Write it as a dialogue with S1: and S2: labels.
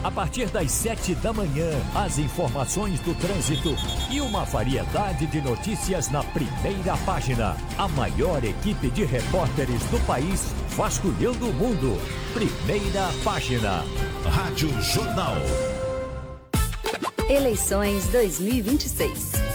S1: A partir das 7 da manhã, as informações do trânsito e uma variedade de notícias na primeira página. A maior equipe de repórteres do país vasculhando o mundo. Primeira página. Rádio Jornal.
S2: Eleições 2026.